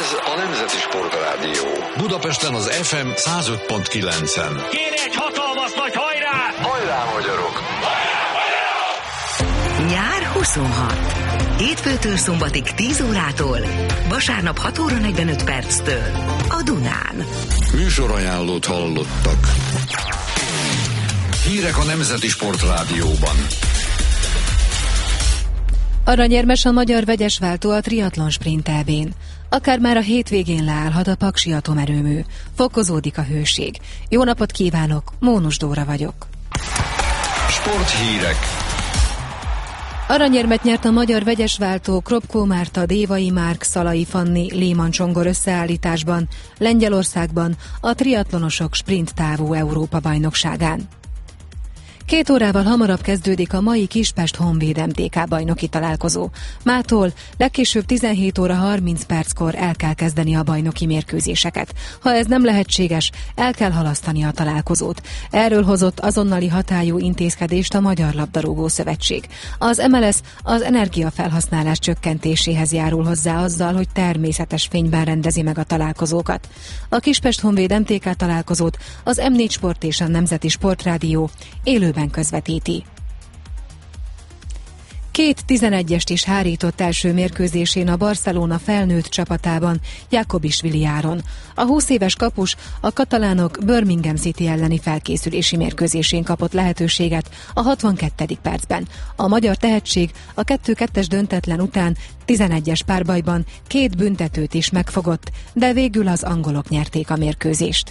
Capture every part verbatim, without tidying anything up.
Ez a Nemzeti Sportrádió. Budapesten az ef em száz öt pont kilencen. Kéne egy hatalmas nagy hajrá! Hajrá, magyarok! Hajrá, magyarok! Nyár huszonhat. Hétfőtől szombatig tíz órától, vasárnap hat óra negyvenöt perctől a Dunán. Műsorajánlót hallottak. Hírek a Nemzeti Sportrádióban. Aranyérmes a magyar vegyesváltó a triatlon sprint é bén. Akár már a hétvégén leállhat a paksi atomerőmű. Fokozódik a hőség. Jó napot kívánok, Mónus Dóra vagyok. Sporthírek. Aranyérmet nyert a magyar vegyesváltó Kropkó Márta, Dévai Márk, Szalai Fanni, Léman Csongor összeállításban, Lengyelországban a triatlonosok sprint távú Európa-bajnokságán. Két órával hamarabb kezdődik a mai Kispest Honvéd em té ká bajnoki találkozó. Mától legkésőbb tizenhét óra harminc perckor el kell kezdeni a bajnoki mérkőzéseket. Ha ez nem lehetséges, el kell halasztani a találkozót. Erről hozott azonnali hatályú intézkedést a Magyar Labdarúgó Szövetség. Az em el es az energiafelhasználás csökkentéséhez járul hozzá azzal, hogy természetes fényben rendezi meg a találkozókat. A Kispest Honvéd em té ká találkozót az em négy Sport és a Nemzeti Sportrádió élő közvetíti. Két tizenegyest is hárított első mérkőzésén a Barcelona felnőtt csapatában Jakobisvili Áron. A húsz éves kapus a katalánok Birmingham City elleni felkészülési mérkőzésén kapott lehetőséget a hatvankettedik percben. A magyar tehetség a kettő kettes döntetlen után tizenegyes párbajban két büntetőt is megfogott, de végül az angolok nyerték a mérkőzést.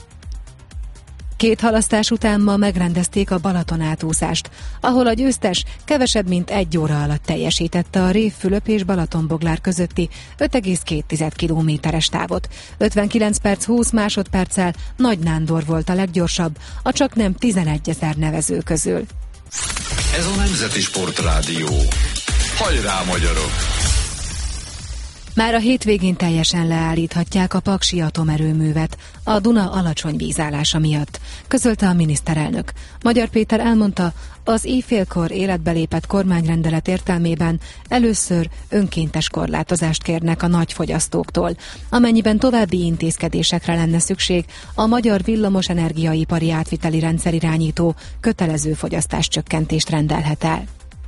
Két halasztás után ma megrendezték a Balaton átúszást, ahol a győztes kevesebb mint egy óra alatt teljesítette a Révfülöp és Balatonboglár közötti öt egész két kilométeres távot. ötvenkilenc perc húsz másodperccel Nagy Nándor volt a leggyorsabb, a csaknem tizenegyezer nevező közül. Ez a Nemzeti Sportrádió. Hajrá, magyarok! Már a hétvégén teljesen leállíthatják a paksi atomerőművet a Duna alacsony vízállása miatt, közölte a miniszterelnök. Magyar Péter elmondta, az éjfélkor életbe lépett kormányrendelet értelmében először önkéntes korlátozást kérnek a nagy fogyasztóktól. Amennyiben további intézkedésekre lenne szükség, a Magyar Villamos Energiaipari Átviteli Rendszerirányító kötelező fogyasztáscsökkentést rendelhet el.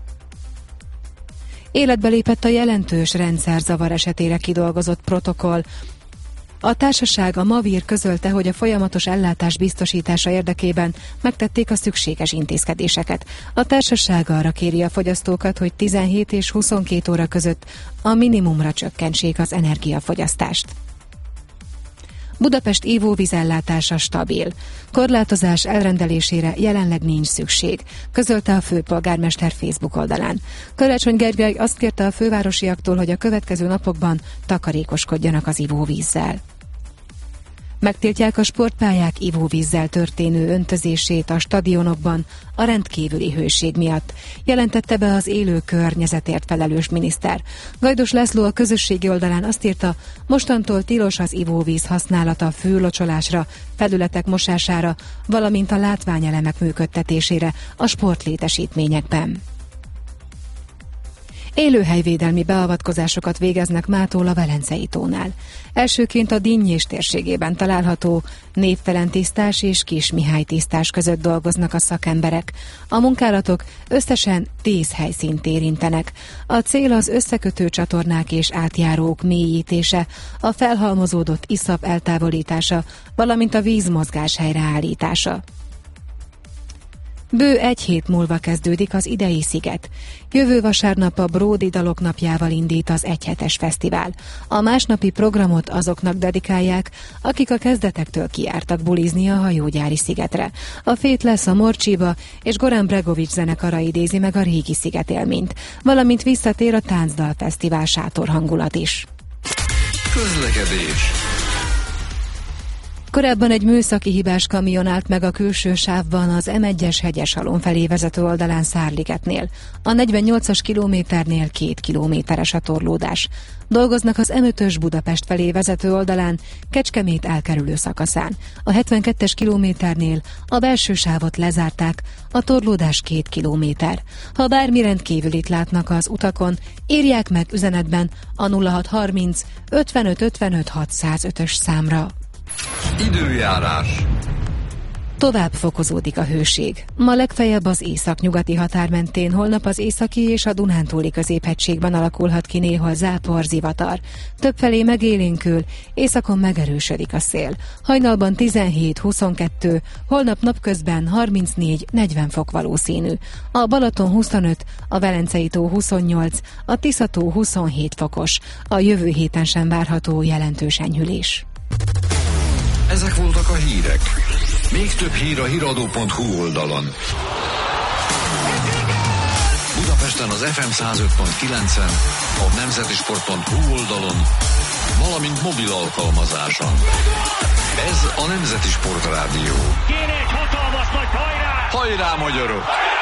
Életbe lépett a jelentős rendszerzavar esetére kidolgozott protokoll. A társaság, a Mavir közölte, hogy a folyamatos ellátás biztosítása érdekében megtették a szükséges intézkedéseket. A társaság arra kéri a fogyasztókat, hogy tizenhét és huszonkét óra között a minimumra csökkentsék az energiafogyasztást. Budapest ivóvízellátása stabil. Korlátozás elrendelésére jelenleg nincs szükség, közölte a főpolgármester Facebook oldalán. Karácsony Gergely azt kérte a fővárosiaktól, hogy a következő napokban takarékoskodjanak az ivóvízzel. Megtiltják a sportpályák ivóvízzel történő öntözését a stadionokban a rendkívüli hőség miatt, jelentette be az élő környezetért felelős miniszter. Gajdos László a közösségi oldalán azt írta, mostantól tilos az ivóvíz használata főlocsolásra, felületek mosására, valamint a látványelemek működtetésére a sportlétesítményekben. Élőhelyvédelmi beavatkozásokat végeznek mától a Velencei tónál. Elsőként a Dinnyés térségében található Névtelen tisztás és Kis Mihály tisztás között dolgoznak a szakemberek. A munkálatok összesen tíz helyszínt érintenek. A cél az összekötő csatornák és átjárók mélyítése, a felhalmozódott iszap eltávolítása, valamint a vízmozgás helyreállítása. Bő egy hét múlva kezdődik az idei sziget. Jövő vasárnap a Bródi Dalok napjával indít az egyhetes fesztivál. A másnapi programot azoknak dedikálják, akik a kezdetektől kijártak bulizni a hajógyári szigetre. A fét lesz a Morcsiba, és Goran Bregovics zenekara idézi meg a régi szigetélményt, valamint visszatér a Táncdal Fesztivál sátorhangulat is. Közlekedés. Korábban egy műszaki hibás kamion állt meg a külső sávban az em egyes Hegyeshalom felé vezető oldalán Szárligetnél. A negyvennyolcas kilométernél két kilométeres a torlódás. Dolgoznak az em ötös Budapest felé vezető oldalán, Kecskemét elkerülő szakaszán. A hetvenkettes kilométernél a belső sávot lezárták, a torlódás két kilométer. Ha bármi rendkívülit látnak az utakon, írják meg üzenetben a nulla hat harminc ötvenöt ötvenöt hatszázötös számra. Időjárás. Tovább fokozódik a hőség. Ma legfeljebb az északnyugati határ mentén, holnap az északi és a Dunántúli középhegységben alakulhat ki néhol zápor, zivatar. Többfelé megélénkül, északon megerősödik a szél. Hajnalban tizenhét huszonkettő, holnap napközben harmincnégy negyven fok valószínű. A Balaton huszonöt, a Velencei tó huszonnyolc, a Tisza tó huszonhét fokos. A jövő héten sem várható jelentős enyhülés. Ezek voltak a hírek. Még több hír a híradó pont hu oldalon. Budapesten az ef em száz öt pont kilencen, a nemzetisport pont hu oldalon, valamint mobil alkalmazáson. Ez a Nemzeti Sport Rádió. Kéne egy hatalmas nagy hajrá! Hajrá, magyarok!